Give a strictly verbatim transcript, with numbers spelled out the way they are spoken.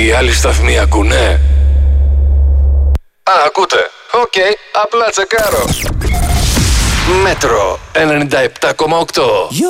οι άλλοι σταθμοί ακούνε? Α, ακούτε. Οκ, okay, απλά τσεκάρω. Μέτρο ενενήντα επτά κόμμα οκτώ.